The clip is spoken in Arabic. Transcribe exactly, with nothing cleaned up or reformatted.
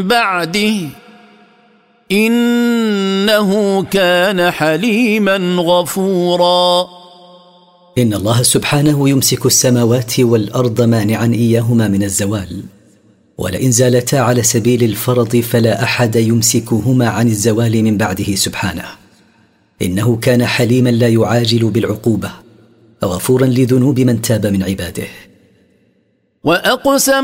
بعده إنه كان حليما غفورا. إن الله سبحانه يمسك السماوات والأرض مانعا إياهما من الزوال، ولئن زالتا على سبيل الفرض فلا أحد يمسكهما عن الزوال من بعده سبحانه. إنه كان حليما لا يعاجل بالعقوبة، غفورا لذنوب من تاب من عباده. وأقسم